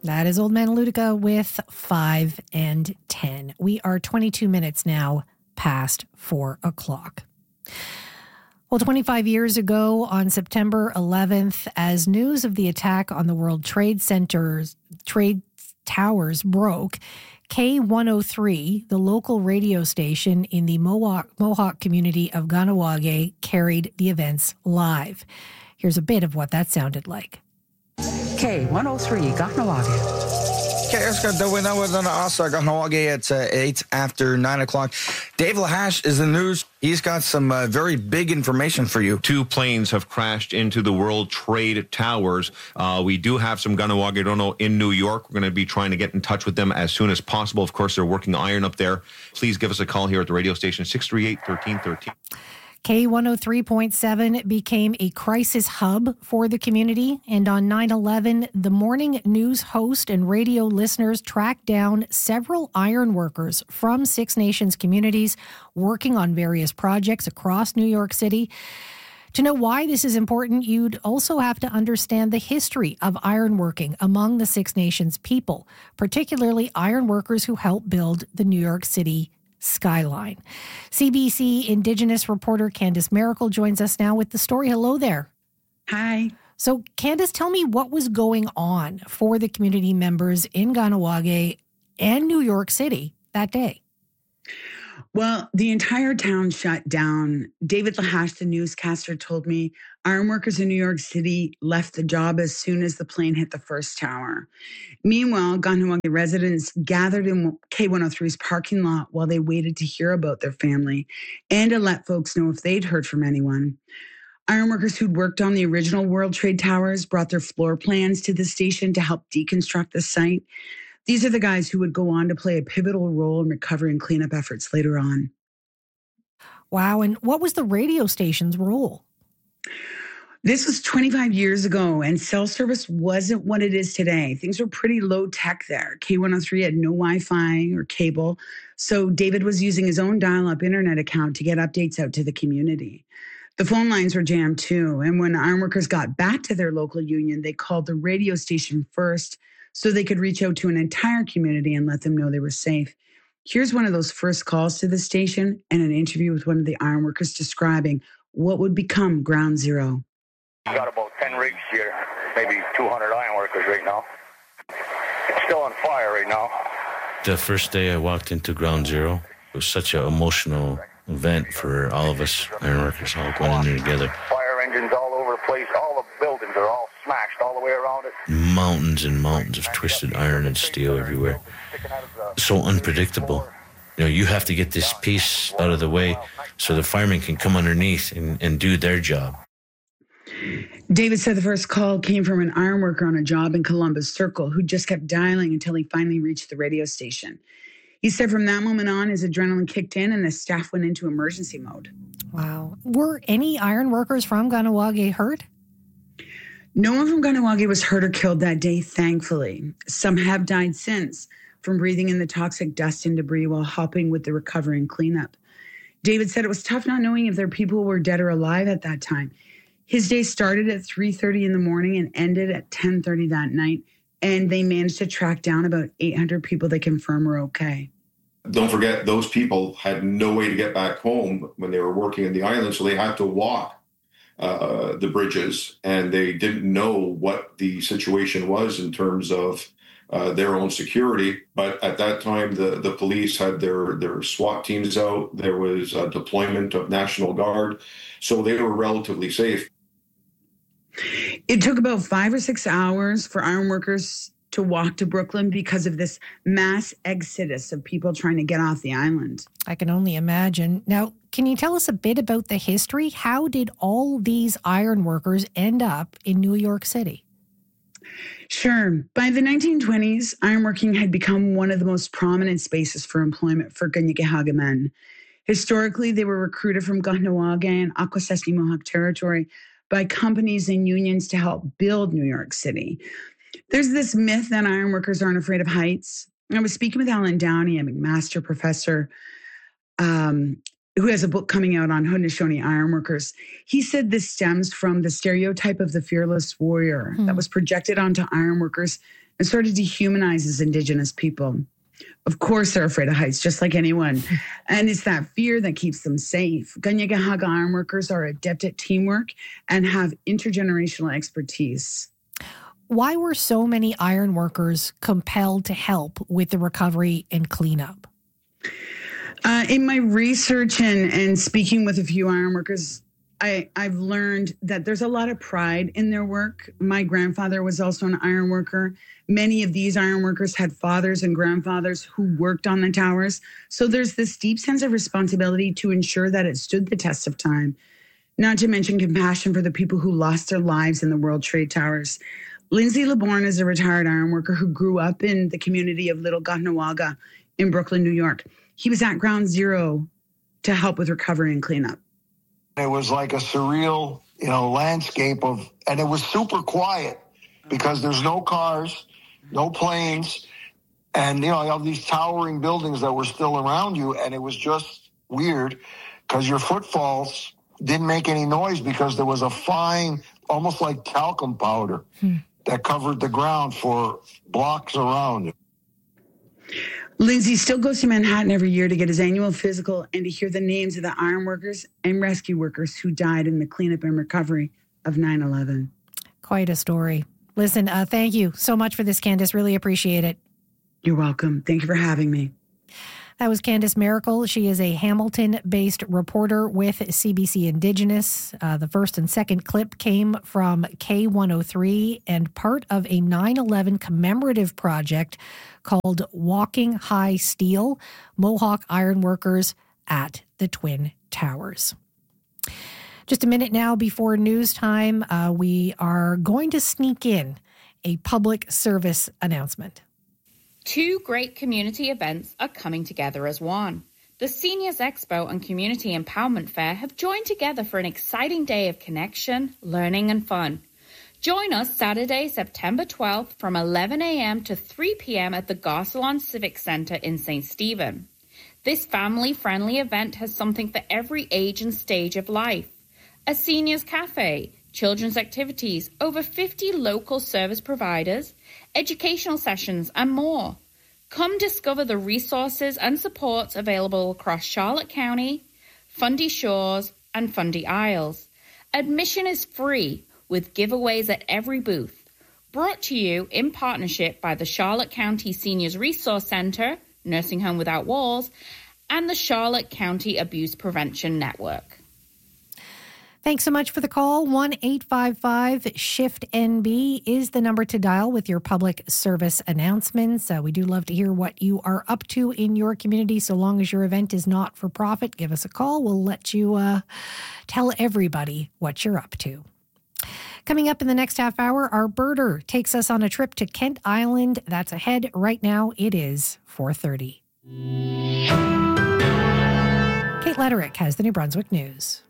That is Old Man Ludica with 5 and 10. We are 22 minutes now past 4 o'clock. Well, 25 years ago on September 11th, as news of the attack on the World Trade Towers broke, K103, the local radio station in the Mohawk community of Kahnawake, carried the events live. Here's a bit of what that sounded like. K103, Kahnawake. It's 8 after 9 o'clock. Dave Lahash is the news. He's got some very big information for you. 2 planes have crashed into the World Trade Towers. We do have some Kahnawake in New York. We're going to be trying to get in touch with them as soon as possible. Of course, they're working iron up there. Please give us a call here at the radio station, 638-1313. K103.7 became a crisis hub for the community, and on 9/11, the morning news host and radio listeners tracked down several iron workers from Six Nations communities working on various projects across New York City. To know why this is important, you'd also have to understand the history of ironworking among the Six Nations people, particularly iron workers who helped build the New York City skyline. CBC Indigenous reporter Candice Miracle joins us now with the story. Hello there. Hi. So, Candice, tell me what was going on for the community members in Kahnawake and New York City that day. Well, the entire town shut down. David Lahash, the newscaster, told me ironworkers in New York City left the job as soon as the plane hit the first tower. Meanwhile, Kahnawake residents gathered in K103's parking lot while they waited to hear about their family and to let folks know if they'd heard from anyone. Ironworkers who'd worked on the original World Trade Towers brought their floor plans to the station to help deconstruct the site. These are the guys who would go on to play a pivotal role in recovery and cleanup efforts later on. Wow. And what was the radio station's role? This was 25 years ago, and cell service wasn't what it is today. Things were pretty low tech there. K103 had no Wi-Fi or cable, so David was using his own dial-up internet account to get updates out to the community. The phone lines were jammed too, and when ironworkers got back to their local union, they called the radio station first so they could reach out to an entire community and let them know they were safe. Here's one of those first calls to the station and an interview with one of the ironworkers describing what would become Ground Zero. We've got about 10 rigs here, maybe 200 ironworkers right now. It's still on fire right now. The first day I walked into Ground Zero, it was such an emotional event for all of us ironworkers all going in there together. Fire engines all over the place. All the buildings are all smashed all the way around it. Mountains and mountains of twisted iron and steel everywhere. So unpredictable. You know, you have to get this piece out of the way so the firemen can come underneath and do their job. David said the first call came from an ironworker on a job in Columbus Circle who just kept dialing until he finally reached the radio station. He said from that moment on, his adrenaline kicked in and the staff went into emergency mode. Wow. Were any iron workers from Kahnawake hurt? No one from Kahnawake was hurt or killed that day, thankfully. Some have died since from breathing in the toxic dust and debris while helping with the recovery and cleanup. David said it was tough not knowing if their people were dead or alive at that time. His day started at 3:30 in the morning and ended at 10:30 that night, and they managed to track down about 800 people they confirm were okay. Don't forget, those people had no way to get back home when they were working in the island, so they had to walk the bridges, and they didn't know what the situation was in terms of their own security. But at that time, the police had their SWAT teams out. There was a deployment of National Guard, so they were relatively safe. It took about 5 or 6 hours for ironworkers to walk to Brooklyn because of this mass exodus of people trying to get off the island. I can only imagine. Now, can you tell us a bit about the history? How did all these iron workers end up in New York City? Sure. By the 1920s, ironworking had become one of the most prominent spaces for employment for Kahnawake men. Historically, they were recruited from Kahnawake and Akwesasne Mohawk territory by companies and unions to help build New York City. There's this myth that ironworkers aren't afraid of heights. I was speaking with Alan Downey, a McMaster professor, who has a book coming out on Haudenosaunee ironworkers. He said this stems from the stereotype of the fearless warrior that was projected onto ironworkers and sort of dehumanizes Indigenous people. Of course, they're afraid of heights, just like anyone. And it's that fear that keeps them safe. Kanien'kehá:ka ironworkers are adept at teamwork and have intergenerational expertise. Why were so many ironworkers compelled to help with the recovery and cleanup? In my research and speaking with a few ironworkers, I've learned that there's a lot of pride in their work. My grandfather was also an ironworker. Many of these ironworkers had fathers and grandfathers who worked on the towers. So there's this deep sense of responsibility to ensure that it stood the test of time, not to mention compassion for the people who lost their lives in the World Trade Towers. Lindsay LeBourne is a retired ironworker who grew up in the community of Little Kahnawake in Brooklyn, New York. He was at ground zero to help with recovery and cleanup. It was like a surreal, landscape and it was super quiet because there's no cars, no planes, and, you have these towering buildings that were still around you, and it was just weird because your footfalls didn't make any noise because there was a fine, almost like talcum powder that covered the ground for blocks around it. Lindsay still goes to Manhattan every year to get his annual physical and to hear the names of the ironworkers and rescue workers who died in the cleanup and recovery of 9/11. Quite a story. Listen, thank you so much for this, Candace. Really appreciate it. You're welcome. Thank you for having me. That was Candace Miracle. She is a Hamilton-based reporter with CBC Indigenous. The first and second clip came from K103 and part of a 9/11 commemorative project called Walking High Steel, Mohawk Ironworkers at the Twin Towers. Just a minute now before news time, we are going to sneak in a public service announcement. Two great community events are coming together as one. The Seniors Expo and Community Empowerment Fair have joined together for an exciting day of connection, learning and fun. Join us Saturday, September 12th from 11 a.m. to 3 p.m. at the Garcelon Civic Center in St. Stephen. This family-friendly event has something for every age and stage of life. A seniors cafe, children's activities, over 50 local service providers, educational sessions, and more. Come discover the resources and supports available across Charlotte County, Fundy Shores, and Fundy Isles. Admission is free, with giveaways at every booth. Brought to you in partnership by the Charlotte County Seniors Resource Center, Nursing Home Without Walls, and the Charlotte County Abuse Prevention Network. Thanks so much for the call. 1-855-SHIFT-NB is the number to dial with your public service announcements. We do love to hear what you are up to in your community. So long as your event is not for profit, give us a call. We'll let you tell everybody what you're up to. Coming up in the next half hour, our birder takes us on a trip to Kent Island. That's ahead. Right now, it is 4:30. Kate Letterick has the New Brunswick News.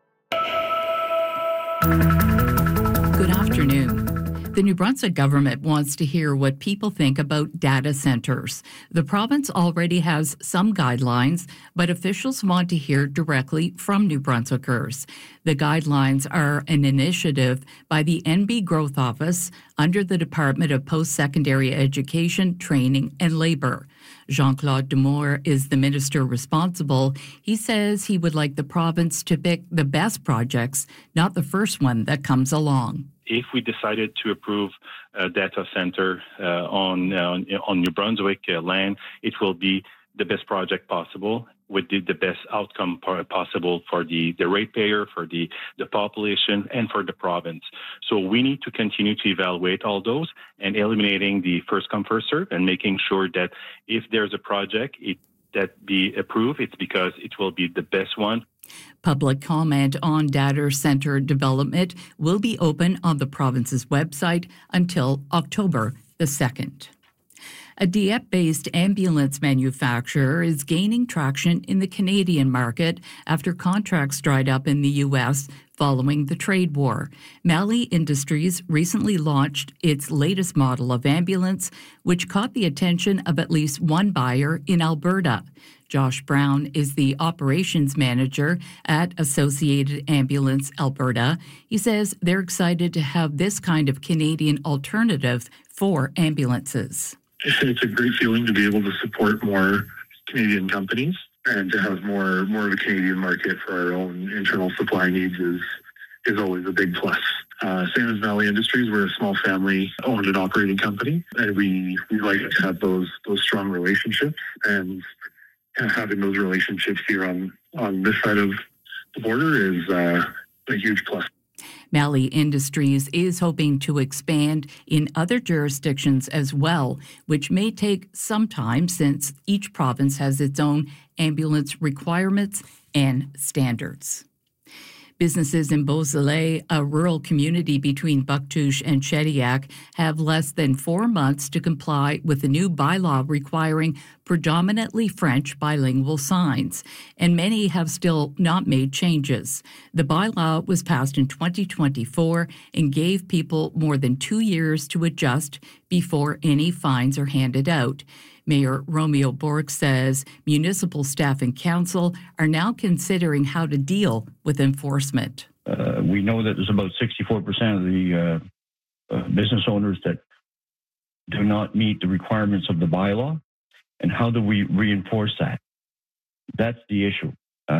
Good afternoon. The New Brunswick government wants to hear what people think about data centers. The province already has some guidelines, but officials want to hear directly from New Brunswickers. The guidelines are an initiative by the NB Growth Office under the Department of Post-Secondary Education, Training and Labour. Jean-Claude Demour is the minister responsible. He says he would like the province to pick the best projects, not the first one that comes along. If we decided to approve a data center on New Brunswick land, it will be the best project possible with the best outcome possible for the ratepayer, for the population, and for the province. So we need to continue to evaluate all those and eliminating the first come, first serve and making sure that if there's a project that be approved, it's because it will be the best one. Public comment on data center development will be open on the province's website until October the 2nd. A Dieppe-based ambulance manufacturer is gaining traction in the Canadian market after contracts dried up in the U.S. following the trade war. Malley Industries recently launched its latest model of ambulance, which caught the attention of at least one buyer in Alberta. Josh Brown is the operations manager at Associated Ambulance Alberta. He says they're excited to have this kind of Canadian alternative for ambulances. It's a great feeling to be able to support more Canadian companies and to have more of a Canadian market for our own internal supply needs is always a big plus. Same as Valley Industries, we're a small family-owned and operating company, and we like to have those strong relationships, and having those relationships here on this side of the border is a huge plus. Valley Industries is hoping to expand in other jurisdictions as well, which may take some time since each province has its own ambulance requirements and standards. Businesses in Beausoleil, a rural community between Bouctouche and Shediac, have less than 4 months to comply with the new bylaw requiring predominantly French bilingual signs, and many have still not made changes. The bylaw was passed in 2024 and gave people more than 2 years to adjust before any fines are handed out. Mayor Romeo Bourque says municipal staff and council are now considering how to deal with enforcement. We know that there's about 64% of the business owners that do not meet the requirements of the bylaw. And how do we reinforce that? That's the issue.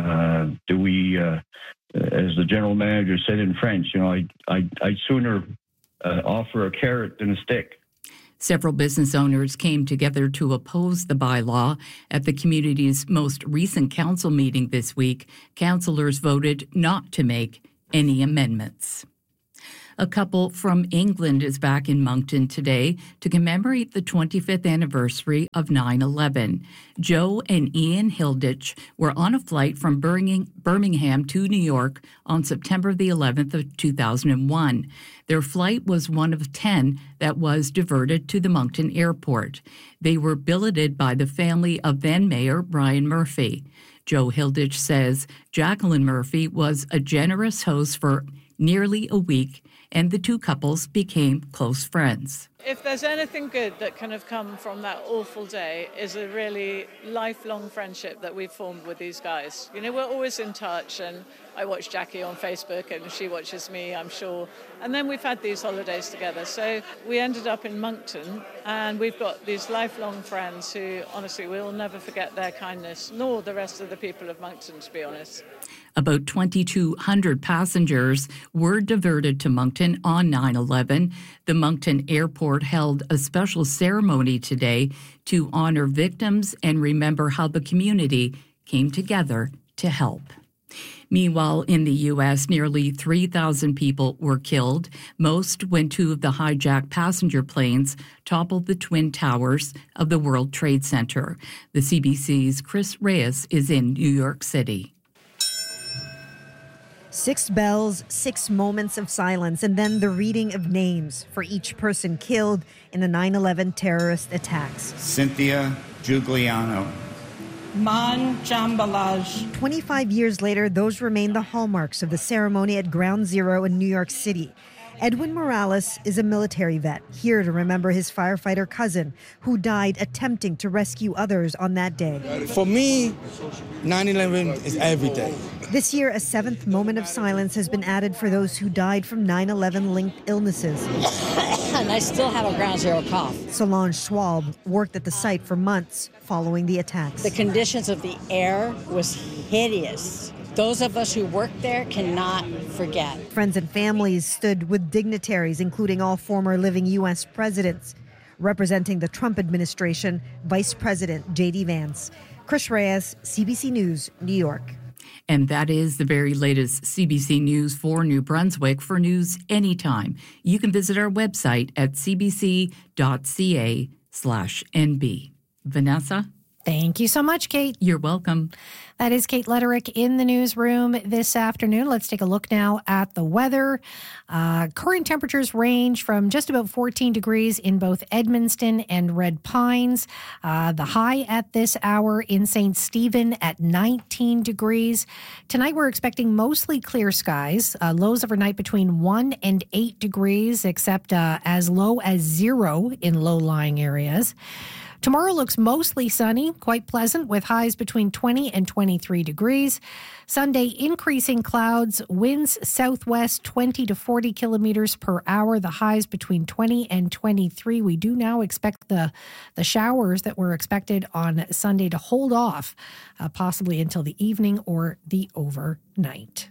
Do we, as the general manager said in French, I'd sooner offer a carrot than a stick. Several business owners came together to oppose the bylaw. At the community's most recent council meeting this week, councillors voted not to make any amendments. A couple from England is back in Moncton today to commemorate the 25th anniversary of 9/11. Joe and Ian Hilditch were on a flight from Birmingham to New York on September the 11th of 2001. Their flight was one of 10 that was diverted to the Moncton airport. They were billeted by the family of then-Mayor Brian Murphy. Joe Hilditch says Jacqueline Murphy was a generous host for nearly a week, and the two couples became close friends. If there's anything good that can have come from that awful day is a really lifelong friendship that we've formed with these guys. You know, we're always in touch, and I watch Jackie on Facebook and she watches me, I'm sure. And then we've had these holidays together. So we ended up in Moncton, and we've got these lifelong friends who, honestly, we'll never forget their kindness, nor the rest of the people of Moncton, to be honest. About 2,200 passengers were diverted to Moncton on 9/11. The Moncton Airport held a special ceremony today to honor victims and remember how the community came together to help. Meanwhile, in the U.S., nearly 3,000 people were killed, most when two of the hijacked passenger planes toppled the Twin Towers of the World Trade Center. The CBC's Chris Reyes is in New York City. 6 bells, 6 moments of silence, and then the reading of names for each person killed in the 9/11 terrorist attacks. Cynthia Giuliano. Man Jambalaj. 25 years later, those remain the hallmarks of the ceremony at Ground Zero in New York City. Edwin Morales is a military vet, here to remember his firefighter cousin who died attempting to rescue others on that day. For me, 9/11 is every day. This year, a 7th moment of silence has been added for those who died from 9/11-linked illnesses. And I still have a Ground Zero cough. Solange Schwab worked at the site for months following the attacks. The conditions of the air was hideous. Those of us who worked there cannot forget. Friends and families stood with dignitaries, including all former living U.S. presidents. Representing the Trump administration, Vice President J.D. Vance. Chris Reyes, CBC News, New York. And that is the very latest CBC News for New Brunswick. For news anytime, you can visit our website at cbc.ca/NB. Vanessa? Thank you so much, Kate. You're welcome. That is Kate Letterick in the newsroom this afternoon. Let's take a look now at the weather. Current temperatures range from just about 14 degrees in both Edmundston and Red Pines. The high at this hour in St. Stephen at 19 degrees. Tonight we're expecting mostly clear skies. Lows overnight between 1 and 8 degrees, except as low as 0 in low-lying areas. Tomorrow looks mostly sunny, quite pleasant, with highs between 20 and 23 degrees. Sunday, increasing clouds, winds southwest 20 to 40 kilometers per hour, the highs between 20 and 23. We do now expect the showers that were expected on Sunday to hold off, possibly until the evening or the overnight.